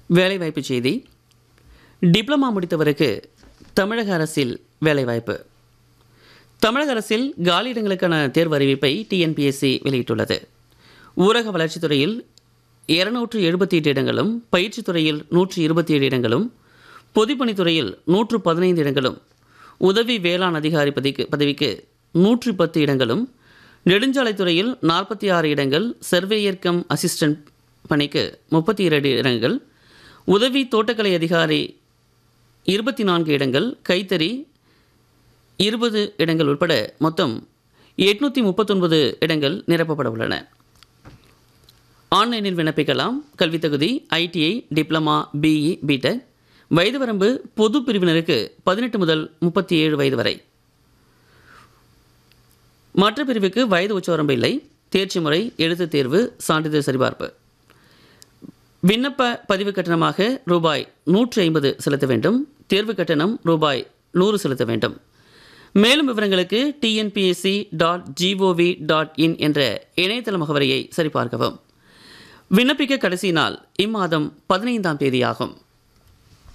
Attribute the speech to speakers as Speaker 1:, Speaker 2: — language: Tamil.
Speaker 1: வேலைவாய்ப்பு செய்தி. டிப்ளமா முடித்தவருக்கு தமிழக அரசில் வேலைவாய்ப்பு. தமிழக அரசில் காலியிடங்களுக்கான தேர்வு அறிவிப்பை டிஎன்பிஎஸ்சி வெளியிட்டுள்ளது. ஊரக வளர்ச்சித்துறையில் 278 இடங்களும், பயிற்சித்துறையில் 127 இடங்களும், பொதுப்பணித்துறையில் 115 இடங்களும், உதவி வேளாண் அதிகாரி பதவிக்கு 110 இடங்களும், நெடுஞ்சாலைத்துறையில் 46 இடங்கள், சர்வேயர் கம் அசிஸ்டன்ட் பணிக்கு 32 இடங்கள், உதவி தோட்டக்கலை அதிகாரி 24 இடங்கள், கைத்தறி 20 இடங்கள் உட்பட மொத்தம் 839 இடங்கள் நிரப்பப்பட உள்ளன. ஆன்லைனில் விண்ணப்பிக்கலாம். கல்வித் தகுதி ஐடிஐ, டிப்ளமா, பிஇ, பிடெக். வயது வரம்பு பொது பிரிவினருக்கு 18 முதல் 37 வயது வரை. மற்ற பிரிவுக்கு வயது உச்சவரம்பு இல்லை. தேர்ச்சி முறை எழுத்துத் தேர்வு, சான்றிதழ் சரிபார்ப்பு. விண்ணப்ப பதிவு கட்டணமாக ரூபாய் 150 செலுத்த வேண்டும். தேர்வு கட்டணம் ரூபாய் 100 செலுத்த வேண்டும். மேலும் விவரங்களுக்கு tnpsc.gov.in என்ற இணையதள முகவரியை சரிபார்க்கவும். விண்ணப்பிக்க கடைசி நாள் இம்மாதம் 15ஆம் தேதியாகும்.